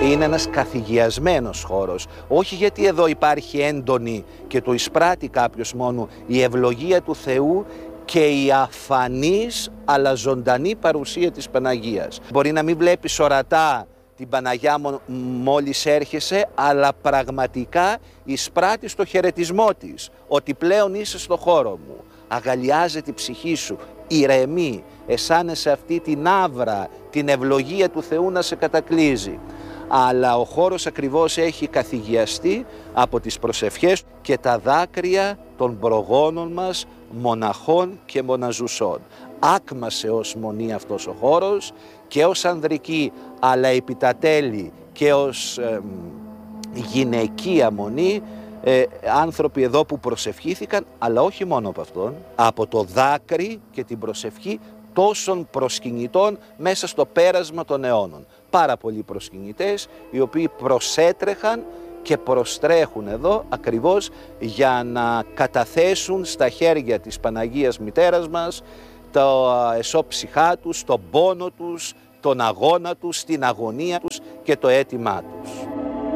Είναι ένας καθηγιασμένος χώρος, όχι γιατί εδώ υπάρχει έντονη και το εισπράττει κάποιος μόνο η ευλογία του Θεού και η αφανής αλλά ζωντανή παρουσία της Παναγίας. Μπορεί να μην βλέπεις ορατά την Παναγιά μόλις έρχεσαι, αλλά πραγματικά εισπράττεις το χαιρετισμό της, ότι πλέον είσαι στο χώρο μου. Αγαλιάζεται η ψυχή σου, ηρεμεί, αισθάνεσαι αυτή την άβρα, την ευλογία του Θεού να σε κατακλείζει. Αλλά ο χώρος ακριβώς έχει καθηγιαστεί από τις προσευχές και τα δάκρυα των προγόνων μας, μοναχών και μοναζουσών. Άκμασε ως μονή αυτός ο χώρος και ως ανδρική, αλλά επί τα τέλη και ως γυναικεία μονή, άνθρωποι εδώ που προσευχήθηκαν, αλλά όχι μόνο από αυτόν, από το δάκρυ και την προσευχή τόσων προσκυνητών μέσα στο πέρασμα των αιώνων. Πάρα πολλοί προσκυνητές οι οποίοι προσέτρεχαν και προστρέχουν εδώ ακριβώς για να καταθέσουν στα χέρια της Παναγίας Μητέρας μας τα εσώψυχά τους, τον πόνο τους, τον αγώνα τους, την αγωνία τους και το αίτημά τους.